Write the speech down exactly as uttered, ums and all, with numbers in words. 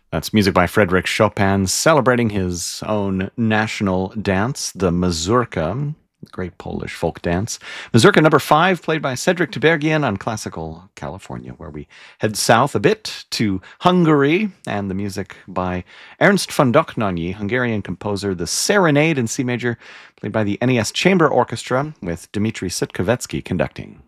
That's music by Frédéric Chopin, celebrating his own national dance, the mazurka, great Polish folk dance. Mazurka number five, played by Cedric Tiberghien on Classical California, where we head south a bit to Hungary, and the music by Ernst von Dohnányi, Hungarian composer, the Serenade in C major, played by the N E S Chamber Orchestra, with Dmitri Sitkovetsky conducting.